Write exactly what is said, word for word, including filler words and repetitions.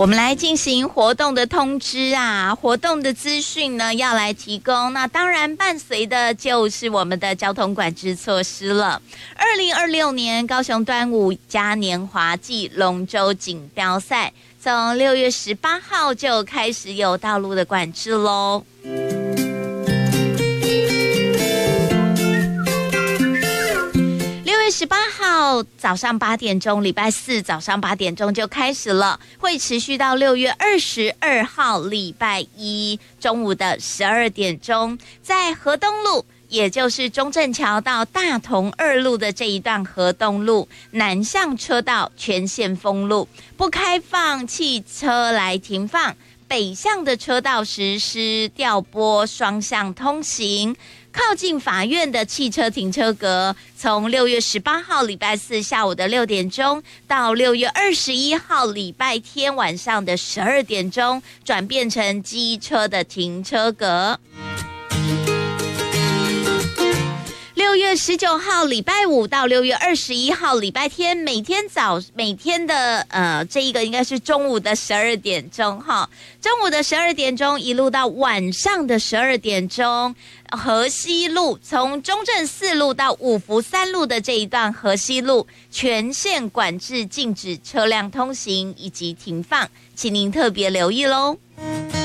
我们来进行活动的通知啊，活动的资讯呢要来提供，那当然伴随的就是我们的交通管制措施了。二零二六年高雄端午嘉年华暨龙舟锦标赛，从六月十八号就开始有道路的管制喽。十八号早上八点钟，礼拜四早上八点钟就开始了，会持续到六月二十二号礼拜一中午的十二点钟，在河东路，也就是中正桥到大同二路的这一段河东路南向车道全线封路，不开放汽车来停放，北向的车道实施调拨双向通行。靠近法院的汽车停车格，从六月十八号礼拜四下午的六点钟到六月二十一号礼拜天晚上的十二点钟，转变成机车的停车格。六月十九号礼拜五到六月二十一号礼拜天，每天早每天的呃这一个应该是中午的十二点钟哈，中午的十二点钟一路到晚上的十二点钟，河西路从中正四路到五福三路的这一段河西路全线管制，禁止车辆通行以及停放，请您特别留意喽。